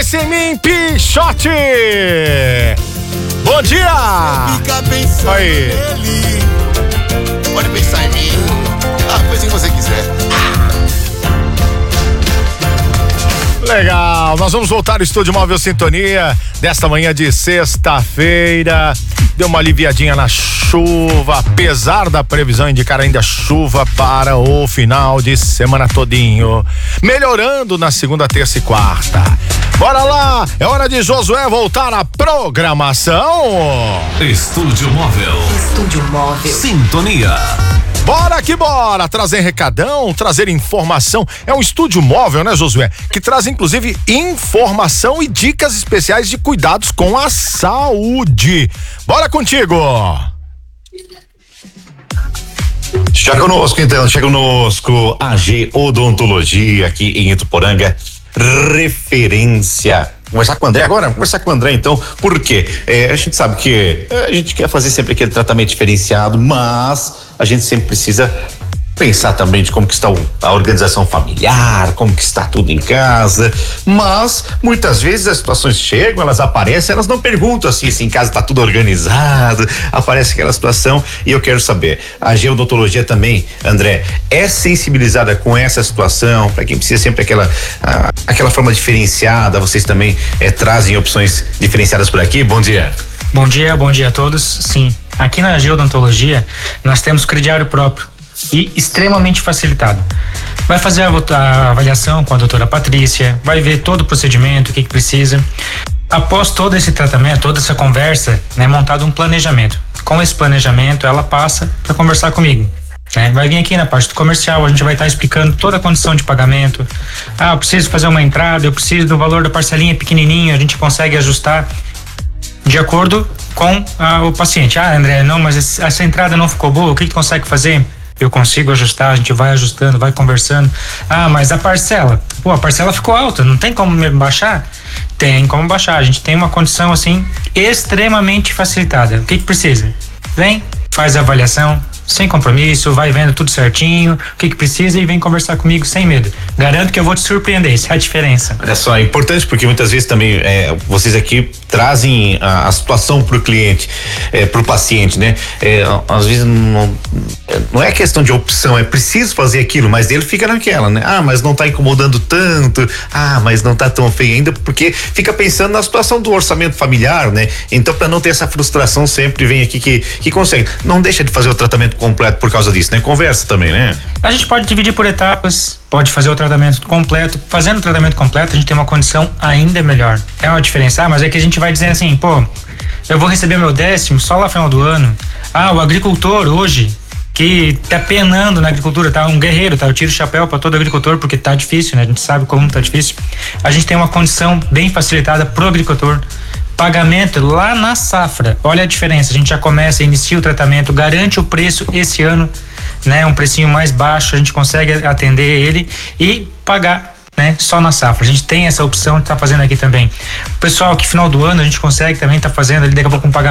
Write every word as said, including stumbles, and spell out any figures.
Pensa em mim, Pichote! Bom dia! Fica pensando Aí. nele. Pode pensar em mim. Ah, faz o que você quiser. Legal, nós vamos voltar ao Estúdio Móvel Sintonia desta manhã de sexta-feira. Deu uma aliviadinha na chuva, apesar da previsão indicar ainda chuva para o final de semana todinho. Melhorando na segunda, terça e quarta. Bora lá, é hora de Josué voltar à programação. Estúdio Móvel. Estúdio Móvel. Sintonia. Bora que bora, trazer recadão, trazer informação. É um estúdio móvel, né, Josué? Que traz inclusive informação e dicas especiais de cuidados com a saúde. Bora contigo! Já conosco então, chega conosco a G Odontologia aqui em Ituporanga, referência. Conversar com o André agora? Conversar com o André então, por quê? É, a gente sabe que a gente quer fazer sempre aquele tratamento diferenciado, mas a gente sempre precisa pensar também de como que está o, a organização familiar, como que está tudo em casa, mas muitas vezes as situações chegam, elas aparecem, elas não perguntam assim, se em casa está tudo organizado, aparece aquela situação e eu quero saber, a geodontologia também, André, é sensibilizada com essa situação, para quem precisa sempre aquela a, aquela forma diferenciada, vocês também é, trazem opções diferenciadas por aqui? Bom dia. Bom dia, bom dia a todos. Sim, aqui na geodontologia nós temos crediário próprio e extremamente facilitado. Vai fazer a, a avaliação com a doutora Patrícia, vai ver todo o procedimento, o que, que precisa. Após todo esse tratamento, toda essa conversa, né, montado um planejamento. Com esse planejamento, ela passa para conversar comigo. Né? Vai vir aqui na parte do comercial, a gente vai estar tá explicando toda a condição de pagamento. Ah, eu preciso fazer uma entrada, eu preciso do valor da parcelinha pequenininho, a gente consegue ajustar de acordo com ah, o paciente. Ah, André, não, mas essa entrada não ficou boa, o que que tu consegue fazer? Eu consigo ajustar, a gente vai ajustando, vai conversando. Ah, mas a parcela, pô, a parcela ficou alta, não tem como baixar? Tem como baixar, a gente tem uma condição assim extremamente facilitada. O que que precisa? Vem, faz a avaliação, sem compromisso, vai vendo tudo certinho, o que que precisa e vem conversar comigo sem medo. Garanto que eu vou te surpreender, essa é a diferença. Olha só, é importante porque muitas vezes também é, vocês aqui trazem a, a situação pro cliente, é, pro paciente, né? É, às vezes não, não é questão de opção, é preciso fazer aquilo, mas ele fica naquela, né? Ah, mas não tá incomodando tanto, ah, mas não tá tão feio ainda, porque fica pensando na situação do orçamento familiar, né? Então, para não ter essa frustração, sempre vem aqui que, que consegue. Não deixa de fazer o tratamento completo por causa disso, né? Conversa também, né? A gente pode dividir por etapas, pode fazer o tratamento completo. Fazendo o tratamento completo, a gente tem uma condição ainda melhor. É uma diferença, ah, mas é que a gente vai dizendo assim, pô, eu vou receber meu décimo só lá no final do ano. Ah, o agricultor hoje, que tá penando na agricultura, tá um guerreiro, tá? Eu tiro o chapéu para todo agricultor porque tá difícil, né? A gente sabe como tá difícil. A gente tem uma condição bem facilitada pro agricultor. Pagamento lá na safra, olha a diferença, a gente já começa, inicia o tratamento, garante o preço esse ano, né? Um precinho mais baixo, a gente consegue atender ele e pagar, né? Só na safra, a gente tem essa opção de estar tá fazendo aqui também. O pessoal que final do ano a gente consegue também estar tá fazendo ali daqui a pouco um pagamento